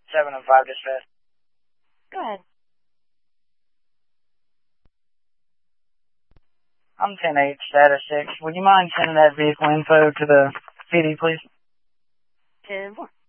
7 and 5 dispatch. Go ahead. I'm 10-8, status 6. Would you mind sending that vehicle info to the PD, please? 10-4.